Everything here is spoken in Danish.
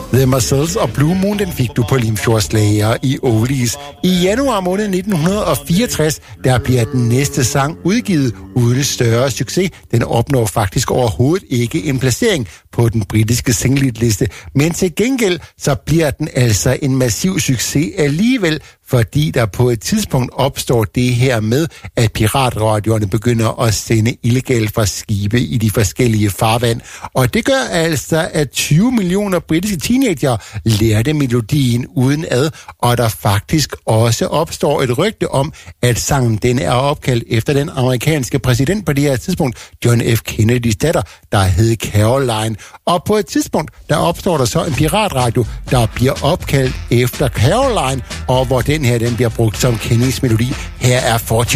The Marcels og Blue Moon, den fik du på Limfjordslager i Oldies. I januar måned 1964, der bliver den næste sang udgivet uden større succes. Den opnår faktisk overhovedet ikke en placering på den britiske singlehitliste. Men til gengæld, så bliver den altså en massiv succes alligevel, fordi der på et tidspunkt opstår det her med, at piratradioerne begynder at sende illegalt fra skibe i de forskellige farvand. Og det gør altså, at 20 millioner britiske teenager lærte melodien uden ad, og der faktisk også opstår et rygte om, at sangen den er opkaldt efter den amerikanske præsident på det her tidspunkt, John F. Kennedys datter, der hed Caroline. Og på et tidspunkt, der opstår der så en piratradio, der bliver opkaldt efter Caroline, og hvor den her den bliver brugt som kendingsmelodi. Her er 40